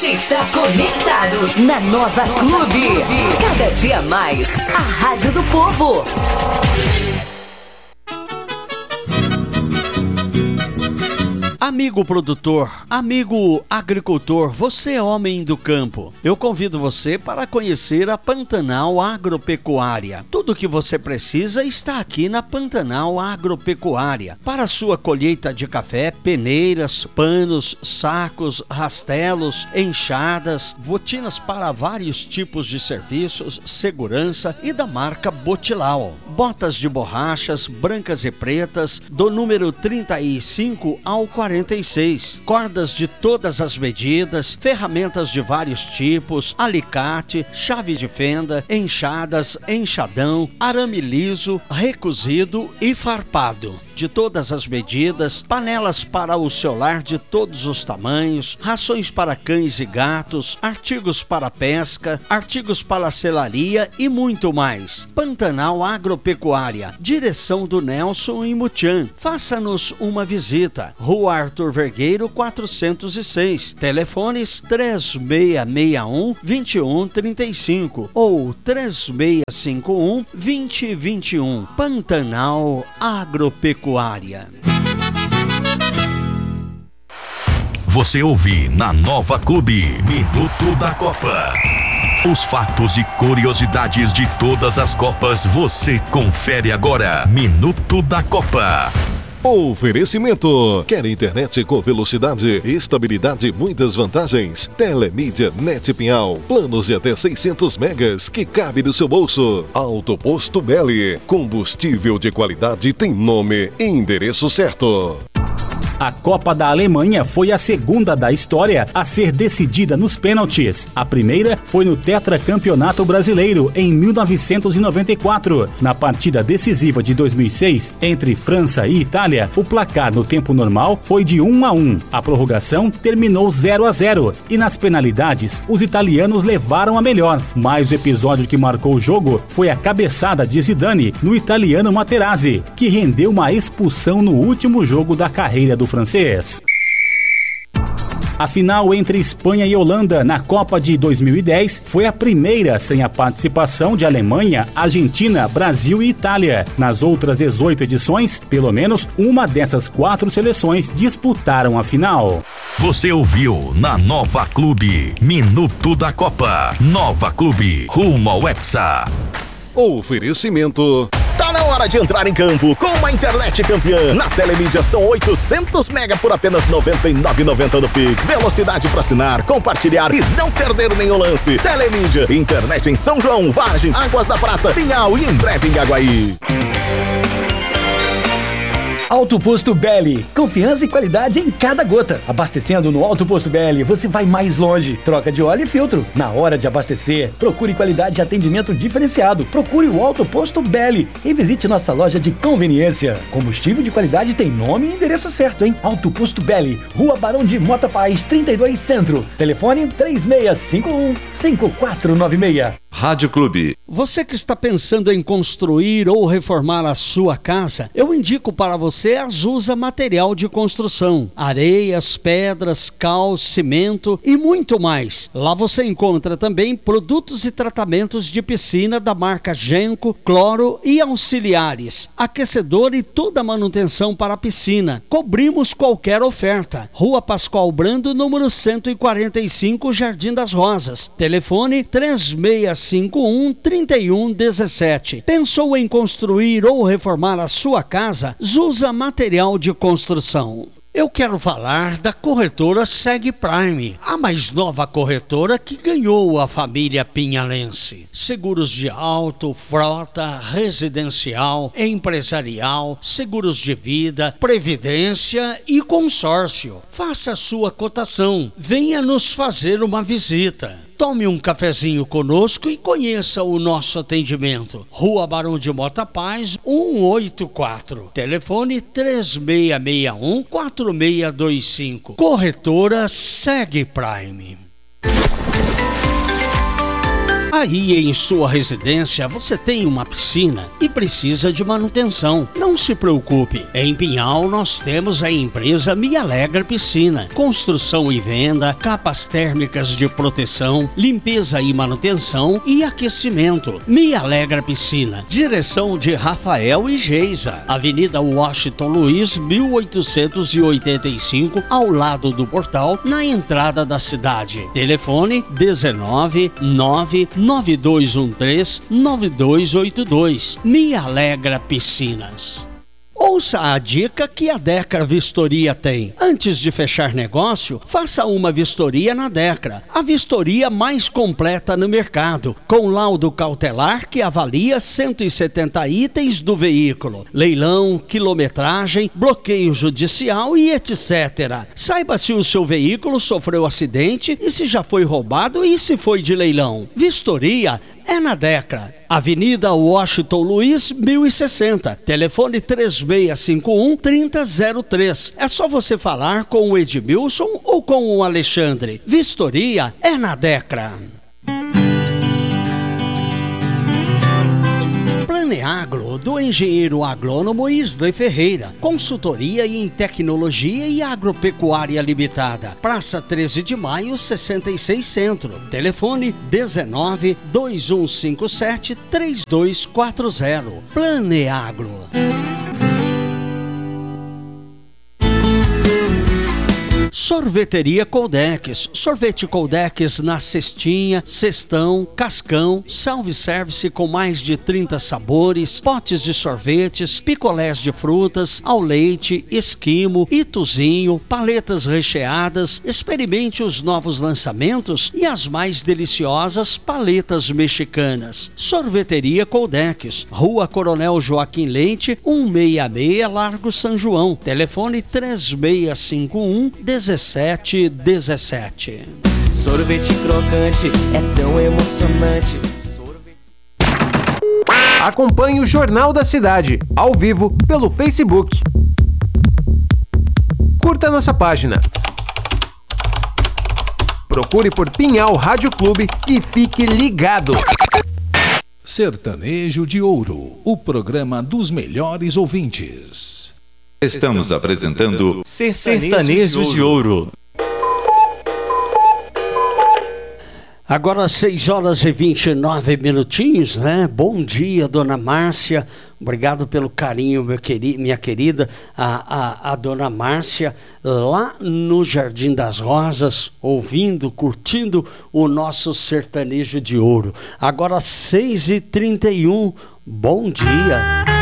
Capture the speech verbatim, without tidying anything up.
Você está conectado na Nova Clube. Cada dia mais, a Rádio do Povo. Amigo produtor, amigo agricultor, você é homem do campo. Eu convido você para conhecer a Pantanal Agropecuária. Tudo o que você precisa está aqui na Pantanal Agropecuária. Para sua colheita de café, peneiras, panos, sacos, rastelos, enxadas, botinas para vários tipos de serviços, segurança e da marca Botilau. Botas de borrachas, brancas e pretas, do número trinta e cinco ao quarenta e seis, cordas de todas as medidas, ferramentas de vários tipos, alicate, chave de fenda, enxadas, enxadão, arame liso, recozido e farpado de todas as medidas, panelas para o seu lar de todos os tamanhos, rações para cães e gatos, artigos para pesca, artigos para selaria e muito mais. Pantanal Agropecuária, direção do Nelson e Mutian. Faça-nos uma visita. Rua Arthur Vergueiro quatrocentos e seis, telefones três seis seis um, dois um três cinco ou três seis cinco um, dois zero dois um. Pantanal Agropecuária. Você ouve na Nova Clube, Minuto da Copa. Os fatos e curiosidades de todas as Copas você confere agora. Minuto da Copa. Oferecimento. Quer internet com velocidade, estabilidade e muitas vantagens? Telemídia Net Pinhal. Planos de até seiscentos megas que cabe no seu bolso. Alto Posto Belli. Combustível de qualidade tem nome e endereço certo. A Copa da Alemanha foi a segunda da história a ser decidida nos pênaltis. A primeira foi no Tetracampeonato Brasileiro, em mil novecentos e noventa e quatro. Na partida decisiva de dois mil e seis, entre França e Itália, o placar no tempo normal foi de um a um. A prorrogação terminou zero a zero e nas penalidades, os italianos levaram a melhor. Mas o episódio que marcou o jogo foi a cabeçada de Zidane no italiano Materazzi, que rendeu uma expulsão no último jogo da carreira do francês. A final entre Espanha e Holanda na Copa de dois mil e dez foi a primeira sem a participação de Alemanha, Argentina, Brasil e Itália. Nas outras dezoito edições, pelo menos uma dessas quatro seleções disputaram a final. Você ouviu na Nova Clube, Minuto da Copa. Nova Clube, rumo ao Hexa. Oferecimento. Tá na hora de entrar em campo com uma internet campeã. Na Telemídia são oitocentos mega por apenas noventa e nove reais e noventa centavos no Pix. Velocidade para assinar, compartilhar e não perder nenhum lance. Telemídia, internet em São João, Vargem, Águas da Prata, Pinhal e em breve em Gaguaí. Alto Posto Belli, confiança e qualidade em cada gota. Abastecendo no Alto Posto Belli, você vai mais longe. Troca de óleo e filtro. Na hora de abastecer, procure qualidade e atendimento diferenciado. Procure o Alto Posto Belli e visite nossa loja de conveniência. Combustível de qualidade tem nome e endereço certo, hein? Alto Posto Belli, Rua Barão de Mota Paz, trinta e dois Centro. Telefone três seis cinco um, cinco quatro nove seis. Rádio Clube. Você que está pensando em construir ou reformar a sua casa, eu indico para você a Zusa Material de Construção. Areias, pedras, cal, cimento e muito mais. Lá você encontra também produtos e tratamentos de piscina da marca Genco, Cloro e auxiliares, aquecedor e toda a manutenção para a piscina. Cobrimos qualquer oferta. Rua Pascoal Brando, número cento e quarenta e cinco, Jardim das Rosas. Telefone três seis cinco um, três um um sete. Pensou em construir ou reformar a sua casa? Zusa Material de Construção. Eu quero falar da corretora Seg Prime, a mais nova corretora que ganhou a família pinhalense. Seguros de auto, frota, residencial, empresarial, seguros de vida, previdência e consórcio. Faça a sua cotação. Venha nos fazer uma visita. Tome um cafezinho conosco e conheça o nosso atendimento. Rua Barão de Mota Paz, cento e oitenta e quatro. Telefone três seis seis um, quatro seis dois cinco. Corretora Seg Prime. Aí em sua residência você tem uma piscina e precisa de manutenção. Não se preocupe, em Pinhal nós temos a empresa Me Alegra Piscina. Construção e venda, capas térmicas de proteção, limpeza e manutenção e aquecimento. Me Alegra Piscina. Direção de Rafael e Geisa. Avenida Washington Luiz, mil oitocentos e oitenta e cinco, ao lado do portal, na entrada da cidade. Telefone dezenove, nove nove dois um três, nove dois oito dois. Me Alegra Piscinas. Ouça a dica que a Decra Vistoria tem. Antes de fechar negócio, faça uma vistoria na Decra. A vistoria mais completa no mercado, com laudo cautelar que avalia cento e setenta itens do veículo, leilão, quilometragem, bloqueio judicial e etcétera. Saiba se o seu veículo sofreu acidente e se já foi roubado e se foi de leilão. Vistoria é na Decra. Avenida Washington Luiz, mil e sessenta. Telefone três seis cinco um, três zero zero três. É só você falar com o Edmilson ou com o Alexandre. Vistoria é na Decra. Planeagro, do engenheiro agrônomo Isley Ferreira. Consultoria em tecnologia e agropecuária limitada. Praça treze de maio, sessenta e seis Centro. Telefone dezenove, dois um cinco sete, três dois quatro zero. Planeagro. Sorveteria Coldex. Sorvete Coldex na cestinha, cestão, cascão, self-service com mais de trinta sabores, potes de sorvetes, picolés de frutas, ao leite, esquimo, ituzinho, paletas recheadas. Experimente os novos lançamentos e as mais deliciosas paletas mexicanas. Sorveteria Coldex, Rua Coronel Joaquim Leite, cento e sessenta e seis, Largo São João. Telefone três seis cinco um, dezessete dezessete. Sorvete crocante é tão emocionante. Sorvete... Acompanhe o Jornal da Cidade, ao vivo, pelo Facebook. Curta nossa página. Procure por Pinhal Rádio Clube e fique ligado. Sertanejo de Ouro, o programa dos melhores ouvintes. Estamos apresentando Sertanejo de Ouro. Agora seis horas e vinte e nove minutinhos, né? Bom dia, dona Márcia. Obrigado pelo carinho, meu querido, minha querida, a, a, a dona Márcia, lá no Jardim das Rosas, ouvindo, curtindo o nosso Sertanejo de Ouro. Agora seis e trinta e um, bom dia.